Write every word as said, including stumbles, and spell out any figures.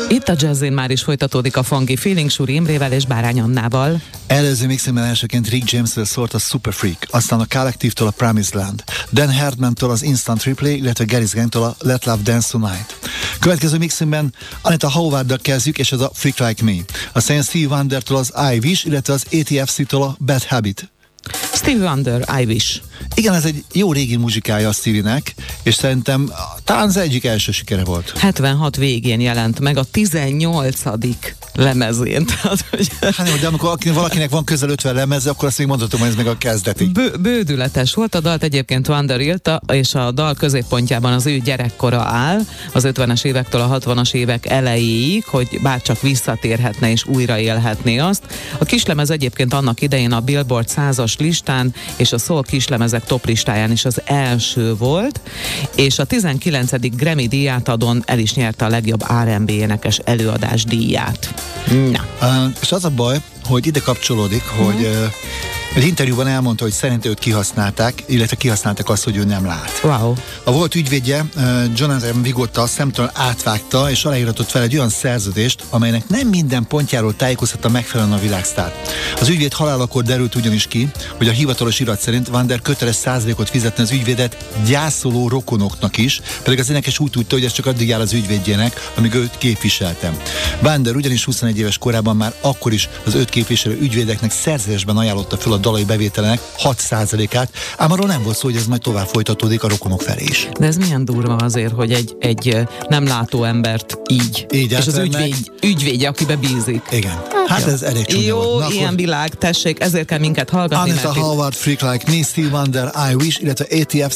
Itt a Jazzin már is folytatódik a Funky Feeling Suri Imrével és Bárány Annával. Előző mixemben elsőként Rick Jamesről szólt a Super Freak, aztán a Collective-től a Promised Land, Dan Hardman-től az Instant Replay, illetve Gary Gang-től a Let Love Dance Tonight. Következő mixemben Anita Howard-dal kezdjük, és ez a Freak Like Me. Aztán Stevie Wonder-től az I Wish, illetve az A T F C-től a Bad Habit. Stevie Wonder, I Wish. Igen, ez egy jó régi muzsikája a Stevie-nek, és szerintem talán az egyik első sikere volt. hetvenhat végén jelent meg a tizennyolcadik lemezén. Tehát, hogy... Hát jó, de amikor valakinek van közel ötven lemeze, akkor azt még mondhatom, hogy ez meg a kezdeti. Bő, bődületes volt, a dalt egyébként Wonder írta, és a dal középpontjában az ő gyerekkora áll, az ötvenes évektől a hatvanas évek elejéig, hogy bárcsak visszatérhetne és újraélhetné azt. A kislemez egyébként annak idején a Billboard százas listán és a Soul kislemezek top listáján is az első volt, és a tizenkilencedik Grammy díját adon el is nyerte a legjobb R and B énekes előadás díját. Na. Uh, és az a baj, hogy ide kapcsolódik, uh-huh. hogy uh, egy interjúban elmondta, hogy szerint őt kihasználták, illetve kihasználták azt, hogy ő nem lát. Wow. A volt ügyvédje, uh, Jonathan Vigotta szemtelen átvágta, és aláíratott fel egy olyan szerződést, amelynek nem minden pontjáról tájékoztatta megfelelően a világsztárt. Az ügyvéd halálakor derült ugyanis ki, hogy a hivatalos irat szerint Wander köteles százalékot fizetni az ügyvédet gyászoló rokonoknak is, pedig az énekes úgy tudta, hogy ez csak addig áll az ügyvédjének, amíg őt képviseltem. Wander ugyanis huszonegy éves korában már akkor is az őt képviselő ügyvédeknek szerződésben ajánlotta fel a dalai bevételének hat százalékát, ám arról nem volt szó, hogy ez majd tovább folytatódik a rokonok felé is. De ez milyen durva azért, hogy egy, egy nem látó embert így, így és az ügyvéd, ügyvédje, akibe bízik. Igen. Hát jó. Ez elég csúnya jó, volt. Na, ilyen akkor... világ, tessék, ezért kell minket hallgatni. Anita Howard, Freak Like Me, Stevie Wonder, I Wish, illetve A T F